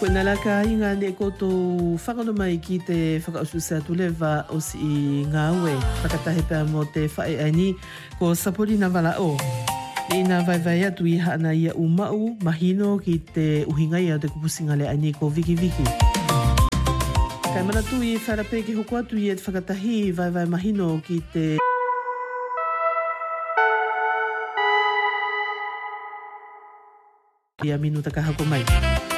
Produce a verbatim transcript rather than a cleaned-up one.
Ko na la ka inga ne koto whakano mai ki te whakaususa tulewa o si i ngāwe. Whakatahe pēr mo te whae ani ko sapori na wala o. Ni nā vai vai atu i haana ia umau mahino ki te uhingai o te kupusinga le ani ko Viki Viki. Kai mana tu i wharape ki hoko atu i e te whakatahi vai vai mahino ki te ia minuta ka hako mai.